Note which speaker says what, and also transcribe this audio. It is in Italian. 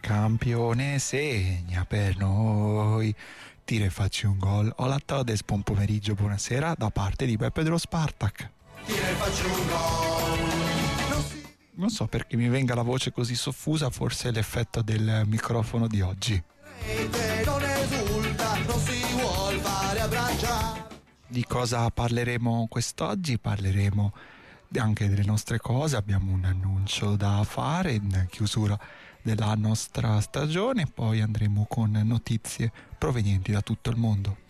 Speaker 1: campione segna per noi, tira e facci un gol. Hola Todes, buon pomeriggio, buonasera da parte di Peppe dello Spartak.
Speaker 2: Tira e facci un gol.
Speaker 1: Non so perché mi venga la voce così soffusa, forse è l'effetto del microfono di oggi.
Speaker 2: Non esulta, non si vuol fare abbracciare.
Speaker 1: Di cosa parleremo quest'oggi? Parleremo anche delle nostre cose, abbiamo un annuncio da fare in chiusura della nostra stagione, poi andremo con notizie provenienti da tutto il mondo.